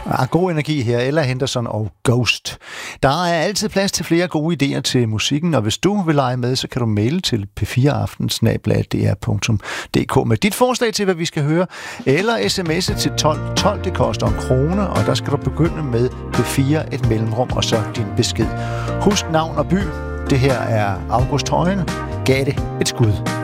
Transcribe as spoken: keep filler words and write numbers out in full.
Ah, god energi her. Ella Henderson og Ghost. Der er altid plads til flere gode idéer til musikken, og hvis du vil lege med, så kan du maile til p fire aften snabel-a d r punktum d k med dit forslag til, hvad vi skal høre, eller sms'e til tolv tolv. Det koster en krone, og der skal du begynde med P fire, et mellemrum, og så din besked. Husk navn og by. Det her er August Højen. Gav det et skud.